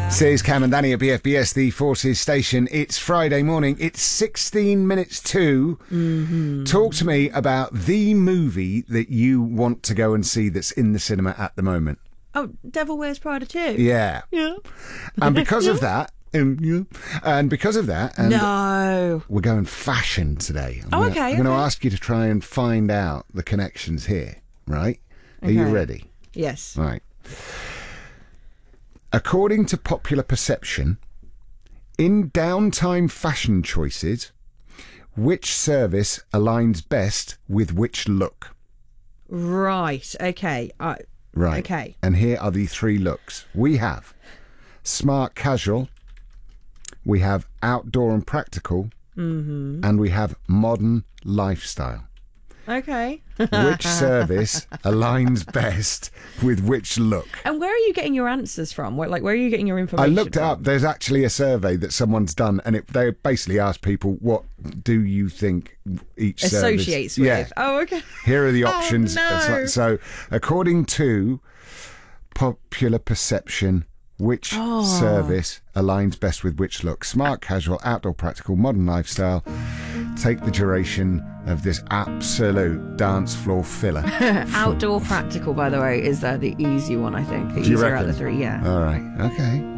Says Cam and Danny at BFBS, the Forces station. It's Friday morning. It's 16 minutes to. Mm-hmm. Talk to me about the movie that you want to go and see that's in the cinema at the moment. Oh, Devil Wears Prada 2? Yeah. Yeah. And because of that, no, we're going fashion today. I'm going to ask you to try and find out the connections here, right? Are you ready? Yes. Right. According to popular perception, in downtime fashion choices, which service aligns best with which look? Right. Okay. Right. Okay. And here are the three looks. We have smart casual, we have outdoor and practical, and we have modern lifestyle. Okay. Which service aligns best with which look? And where are you getting your answers from? Where are you getting your information I looked it from? up. There's actually a survey that someone's done, and they basically ask people, what do you think each associates service... with? Yeah. Oh, okay. Here are the options. Oh, no. So, according to popular perception, which service aligns best with which look? Smart casual, outdoor practical, modern lifestyle. Take the duration of this absolute dance floor filler. Outdoor practical, by the way, is the easy one, I think. The Do you easier reckon? out of the three, yeah. All right. Okay.